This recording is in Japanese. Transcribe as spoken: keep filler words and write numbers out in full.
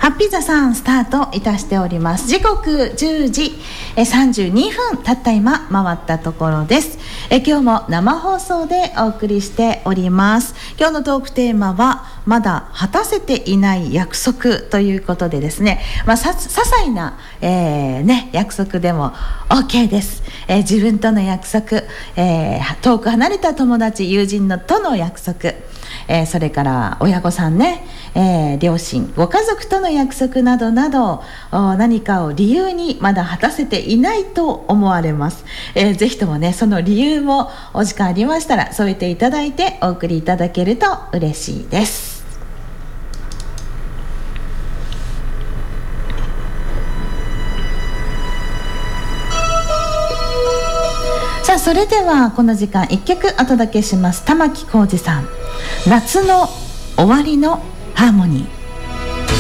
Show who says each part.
Speaker 1: ハッピーザさんスタートいたしております。時刻じゅうじさんじゅうにふんたった今回ったところです。え今日も生放送でお送りしております。今日のトークテーマはまだ果たせていない約束ということでですね、まあ、さ些細な、えーね、約束でも OK です。えー、自分との約束、えー、遠く離れた友達友人のとの約束、えー、それから親御さんね、えー、両親ご家族との約束などなど何かを理由にまだ果たせていないと思われます。えー、ぜひともねその理由もお時間ありましたら添えていただいてお送りいただけると嬉しいです。さあそれではこの時間いっきょくお届けします。玉置浩二さん、夏の終わりのハーモニー。